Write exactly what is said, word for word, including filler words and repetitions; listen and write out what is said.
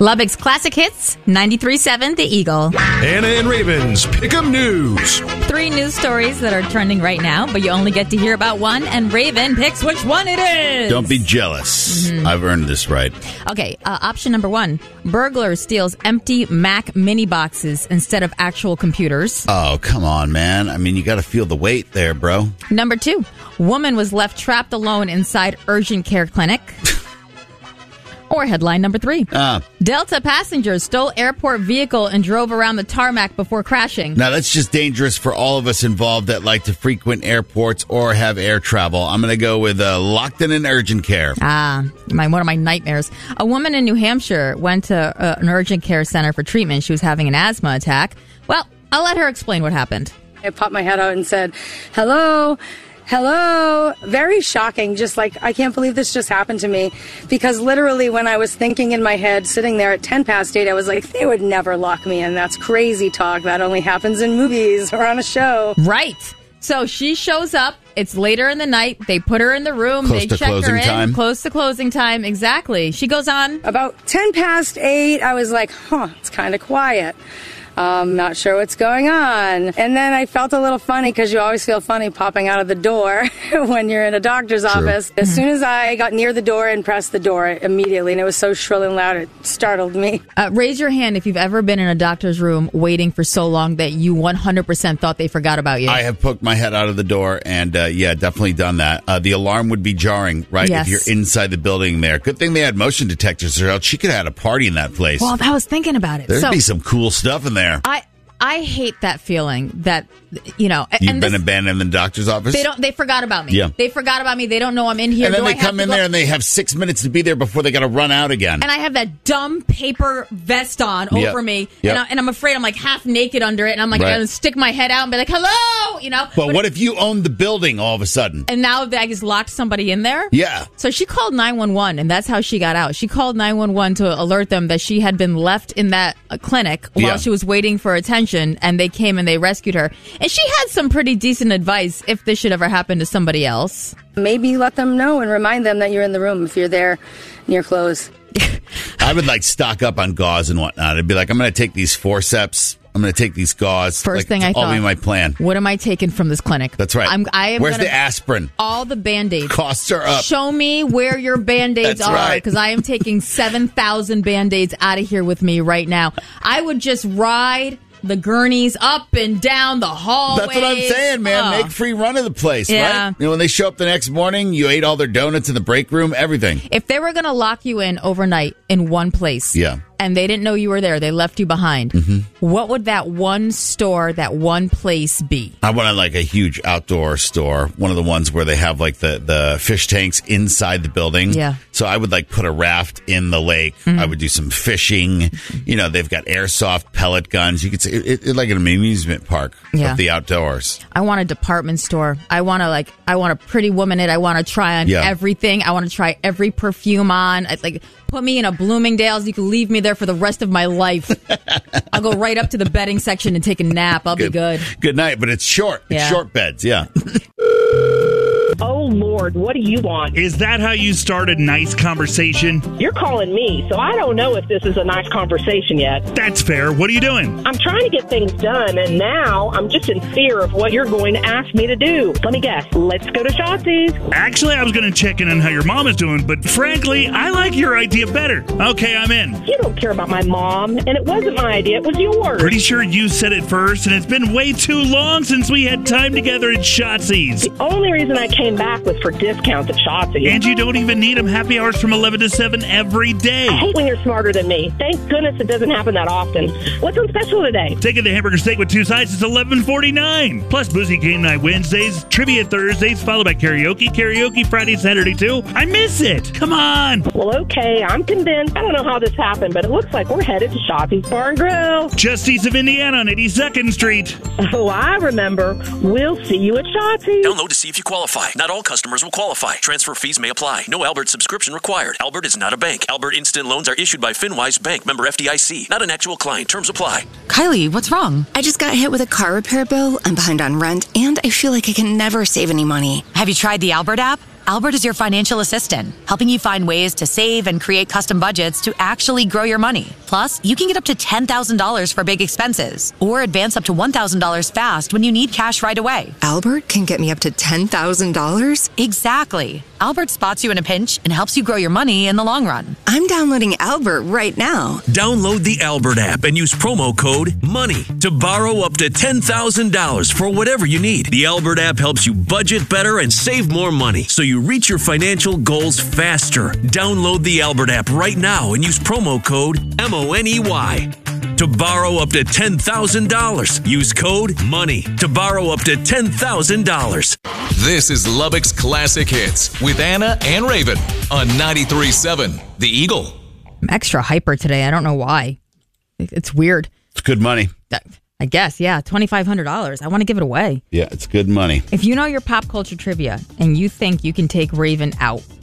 Lubbock's Classic Hits, ninety-three point seven The Eagle. Anna and Raven's Pick'em News. Three news stories that are trending right now, but you only get to hear about one, and Raven picks which one it is. Don't be jealous. Mm-hmm. I've earned this right. Okay, uh, option number one. Burglar steals empty Mac mini boxes instead of actual computers. Oh, come on, man. I mean, you got to feel the weight there, bro. Number two. Woman was left trapped alone inside urgent care clinic. Or headline number three. Uh, Delta passengers stole airport vehicle and drove around the tarmac before crashing. Now, that's just dangerous for all of us involved that like to frequent airports or have air travel. I'm going to go with uh, locked in an urgent care. Ah, my, one of my nightmares. A woman in New Hampshire went to uh, an urgent care center for treatment. She was having an asthma attack. Well, I'll let her explain what happened. I popped my head out and said, hello. Hello. Very shocking. Just like, I can't believe this just happened to me. Because literally when I was thinking in my head, sitting there at ten past eight, I was like, they would never lock me in. That's crazy talk. That only happens in movies or on a show. Right. So she shows up. It's later in the night. They put her in the room. Close they to check closing her in. time. Close to closing time. Exactly. She goes on. About ten past eight, I was like, huh, it's kind of quiet. Um, not sure what's going on. And then I felt a little funny because you always feel funny popping out of the door when you're in a doctor's True. office. As mm-hmm. soon as I got near the door and pressed the door immediately, and it was so shrill and loud, it startled me. Uh, raise your hand if you've ever been in a doctor's room waiting for so long that you one hundred percent thought they forgot about you. I have poked my head out of the door and, uh, yeah, definitely done that. Uh, the alarm would be jarring, right? Yes. If you're inside the building there. Good thing they had motion detectors or else she could have had a party in that place. Well, I was thinking about it. There'd so, be some cool stuff in there. I... I hate that feeling that, you know. You've and been this, abandoned in the doctor's office? They don't. They forgot about me. Yeah. They forgot about me. They don't know I'm in here. And then Do they I have come to in go? there and they have six minutes to be there before they got to run out again. And I have that dumb paper vest on over yep. me. Yep. And, I, and I'm afraid I'm like half naked under it. And I'm like, right. going to stick my head out and be like, hello, you know. Well, but, what if you owned the building all of a sudden? And now I just locked somebody in there? Yeah. So she called nine one one, and that's how she got out. She called nine one one to alert them that she had been left in that uh, clinic while yeah. she was waiting for attention, and they came and they rescued her. And she had some pretty decent advice if this should ever happen to somebody else. Maybe let them know and remind them that you're in the room if you're there near close. I would like stock up on gauze and whatnot. I'd be like, I'm going to take these forceps. I'm going to take these gauze. First like, thing I all thought, be my plan. What am I taking from this clinic? That's right. I'm, I am Where's gonna, the aspirin? All the Band-Aids. Costs are up. Show me where your Band-Aids That's are, right. because I am taking seven thousand Band-Aids out of here with me right now. I would just ride the gurneys up and down the hallways. That's what I'm saying, man. Oh. Make free run of the place, Yeah. right? You know, when they show up the next morning, you ate all their donuts in the break room, everything. If they were going to lock you in overnight in one place, yeah. and they didn't know you were there, they left you behind, mm-hmm. what would that one store, that one place be? I want like a huge outdoor store, one of the ones where they have like the, the fish tanks inside the building. Yeah. So I would like put a raft in the lake. Mm-hmm. I would do some fishing. You know, they've got airsoft pellet guns. You could say it, it, it like an amusement park yeah. of the outdoors. I want a department store. I want to like, I want a Pretty Woman it. I want to try on yeah. everything. I want to try every perfume on. I, like, put me in a Bloomingdale's. You can leave me there for the rest of my life. I'll go right up to the bedding section and take a nap. I'll good, be good. Good night, but it's short. It's yeah. short beds, yeah. Oh, Lord, what do you want? Is that how you start a nice conversation? You're calling me, so I don't know if this is a nice conversation yet. That's fair. What are you doing? I'm trying to get things done, and now I'm just in fear of what you're going to ask me to do. Let me guess. Let's go to Shotzi's. Actually, I was going to check in on how your mom is doing, but frankly, I like your idea better. Okay, I'm in. You don't care about my mom, and it wasn't my idea. It was yours. Pretty sure you said it first, and it's been way too long since we had time together at Shotzi's. The only reason I came back was for discounts at Shotzi's. And you don't even need them. Happy hours from eleven to seven every day. I hate when you're smarter than me. Thank goodness it doesn't happen that often. What's on special today? Taking the hamburger steak with two sides is eleven forty-nine. Plus boozy game night Wednesdays, trivia Thursdays, followed by karaoke, karaoke Friday, Saturday too. I miss it. Come on. Well, okay, I'm convinced. I don't know how this happened, but it looks like we're headed to Shotzi's Bar and Grill. Just east of Indiana on eighty-second Street. Oh, I remember. We'll see you at Shotzi's. Download to see if you qualify. Not all customers will qualify. Transfer fees may apply. No Albert subscription required. Albert is not a bank. Albert Instant Loans are issued by FinWise Bank, member F D I C. Not an actual client. Terms apply. Kylie, what's wrong? I just got hit with a car repair bill. I'm behind on rent, and I feel like I can never save any money. Have you tried the Albert app? Albert is your financial assistant, helping you find ways to save and create custom budgets to actually grow your money. Plus, you can get up to ten thousand dollars for big expenses or advance up to one thousand dollars fast when you need cash right away. Albert can get me up to ten thousand dollars? Exactly. Albert spots you in a pinch and helps you grow your money in the long run. I'm downloading Albert right now. Download the Albert app and use promo code MONEY to borrow up to ten thousand dollars for whatever you need. The Albert app helps you budget better and save more money so you reach your financial goals faster. Download the Albert app right now and use promo code M O N E Y to borrow up to ten thousand dollars. Use code MONEY to borrow up to ten thousand dollars. This is Lubbock's Classic Hits with Anna and Raven on ninety-three point seven The Eagle. I'm extra hyper today. I don't know why. It's weird. It's good money. I guess, yeah. twenty-five hundred dollars. I want to give it away. Yeah, it's good money. If you know your pop culture trivia and you think you can take Raven out,